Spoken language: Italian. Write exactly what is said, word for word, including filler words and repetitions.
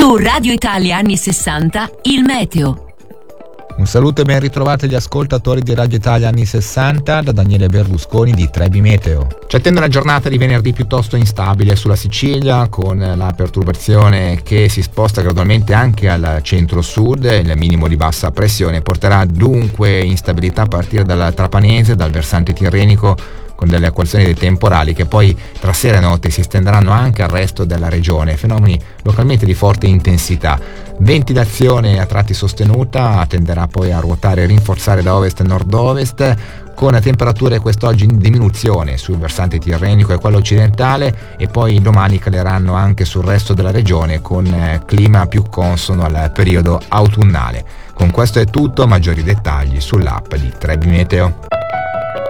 Su Radio Italia anni sessanta, il meteo. Un saluto e ben ritrovati agli ascoltatori di Radio Italia anni sessanta da Daniele Berlusconi di Trebi Meteo. Ci attende una giornata di venerdì piuttosto instabile sulla Sicilia, con la perturbazione che si sposta gradualmente anche al centro-sud. Il minimo di bassa pressione porterà dunque instabilità a partire dal Trapanese, dal versante tirrenico, con delle acquazioni dei temporali che poi tra sera e notte si estenderanno anche al resto della regione, fenomeni localmente di forte intensità. Ventilazione a tratti sostenuta tenderà poi a ruotare e rinforzare da ovest a nord-ovest, con temperature quest'oggi in diminuzione sul versante tirrenico e quello occidentale, e poi domani caleranno anche sul resto della regione con eh, clima più consono al periodo autunnale. Con questo è tutto, maggiori dettagli sull'app di Trebi Meteo.